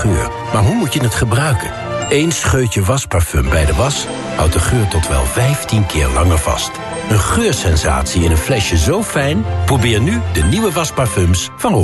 geur. Maar hoe moet je het gebruiken? 1 scheutje wasparfum bij de was houdt de geur tot wel 15 keer langer vast. Een geursensatie in een flesje zo fijn? Probeer nu de nieuwe wasparfums van